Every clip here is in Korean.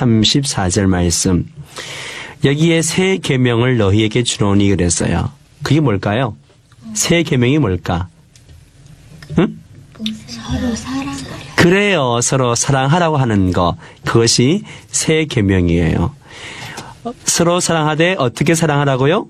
34절 말씀. 여기에 새 계명을 너희에게 주노니 그랬어요. 그게 뭘까요? 새 계명이 뭘까? 응? 서로 사랑하라. 그래요. 서로 사랑하라고 하는 거. 그것이 새 계명이에요. 서로 사랑하되 어떻게 사랑하라고요?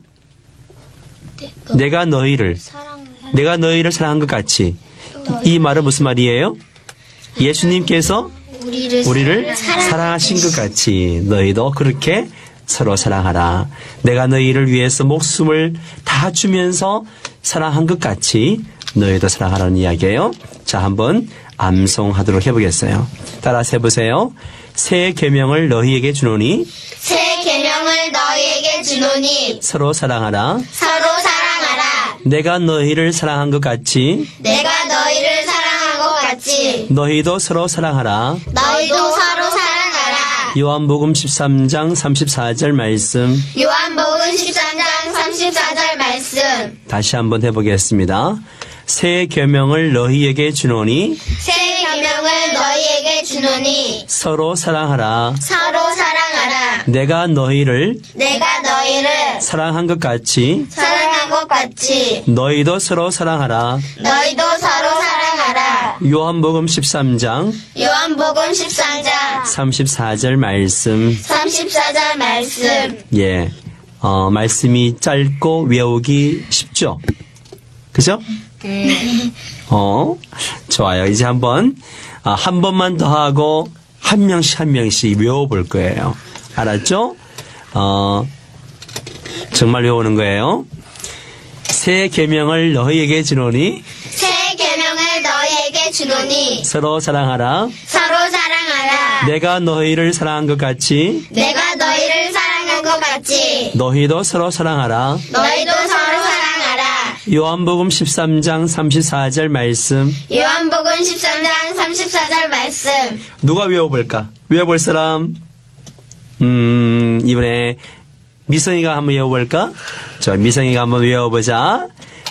내가 너희를 사랑한 것 같이. 이 말은 무슨 말이에요? 예수님께서 우리를 사랑하신 것 같이 너희도 그렇게 서로 사랑하라. 내가 너희를 위해서 목숨을 다 주면서 사랑한 것 같이 너희도 사랑하라는 이야기예요. 자, 한번 암송하도록 해보겠어요. 따라서 해보세요. 새 계명을 너희에게 주노니 새 계명을 너희에게 주노니 서로 사랑하라. 서로 사랑하라. 내가 너희를 사랑한 것 같이 내가 너희를 사랑한 것 같이 너희도 서로 사랑하라. 너희도 서로 사랑하라. 요한복음 13장 34절 말씀. 요한복음 13장 34절 말씀. 다시 한번 해보겠습니다. 새 계명을 너희에게 주노니 새 계명을 너희에게 주노니 서로 사랑하라. 서로 사랑하라. 내가 너희를 사랑한 것 같이 사랑한 것 같이 너희도 서로 사랑하라. 너희도 서로 사랑하라. 요한복음 13장 요한복음 13장 34절 말씀. 34절 말씀. 예, 말씀이 짧고 외우기 쉽죠? 그죠? 좋아요. 이제 한번 한 번만 더 하고 한 명씩 외워볼 거예요. 알았죠? 정말 외우는 거예요. 새 계명을 너희에게 주노니 새 계명을 너희에게 주노니 서로 사랑하라. 서로 사랑하라. 내가 너희를 사랑한 것 같이 내가 너희를 사랑한 것 같이 너희도 서로 사랑하라. 너희도 서로 사랑하라. 요한복음 13장 34절 말씀. 요한복음 13장 34절 말씀. 누가 외워볼까? 외워볼 사람? 이번에 미성이가 한번 외워볼까? 자, 미성이가 한번 외워보자.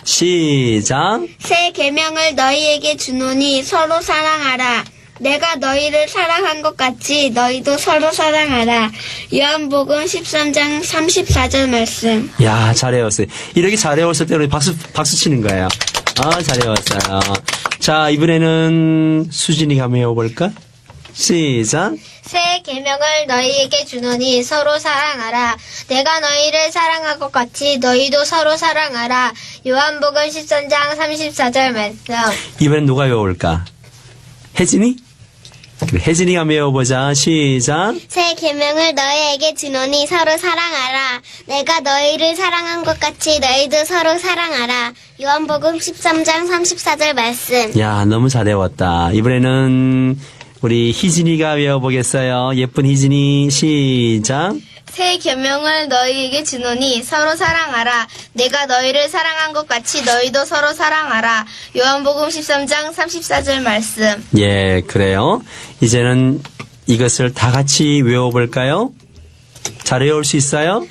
시작. 새 계명을 너희에게 주노니 서로 사랑하라. 내가 너희를 사랑한 것 같이 너희도 서로 사랑하라. 요한복음 13장 34절 말씀. 야, 잘 외웠어요. 이렇게 잘 외웠을 때 우리 박수 치는 거예요. 잘 외웠어요. 자, 이번에는 수진이가 한번 외워볼까? 시작. 새 계명을 너희에게 주노니 서로 사랑하라. 내가 너희를 사랑한 것 같이 너희도 서로 사랑하라. 요한복음 13장 34절 말씀. 이번엔 누가 외워볼까? 혜진이? 그래, 혜진이가 외워보자. 시작. 새 계명을 너희에게 주노니 서로 사랑하라. 내가 너희를 사랑한 것 같이 너희도 서로 사랑하라. 요한복음 13장 34절 말씀. 야, 너무 잘 외웠다. 이번에는 우리 희진이가 외워보겠어요. 예쁜 희진이. 시작. 새 계명을 너희에게 주노니 서로 사랑하라. 내가 너희를 사랑한 것 같이 너희도 서로 사랑하라. 요한복음 13장 34절 말씀. 예, 그래요. 이제는 이것을 다 같이 외워볼까요? 잘 외울 수 있어요?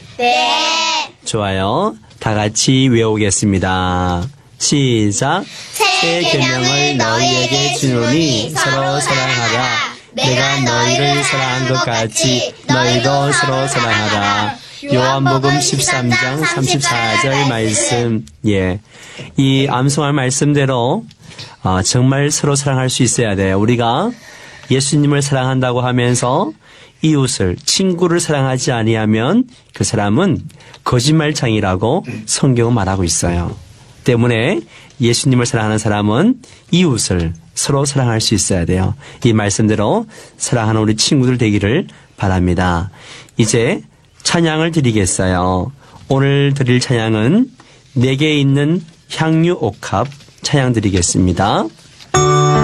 네. 좋아요. 다 같이 외우겠습니다. 시작. 새 계명을 너희에게 주노니 서로 사랑하라. 내가 너희를 사랑한 것 같이 너희도 서로 사랑하라. 요한복음 13장 34절 말씀. 예, 이 암송할 말씀대로 정말 서로 사랑할 수 있어야 돼요. 우리가 예수님을 사랑한다고 하면서 이웃을, 친구를 사랑하지 아니하면 그 사람은 거짓말장이라고 성경은 말하고 있어요. 때문에 예수님을 사랑하는 사람은 이웃을 서로 사랑할 수 있어야 돼요. 이 말씀대로 사랑하는 우리 친구들 되기를 바랍니다. 이제 찬양을 드리겠어요. 오늘 드릴 찬양은 내게 있는 향유 옥합 찬양 드리겠습니다.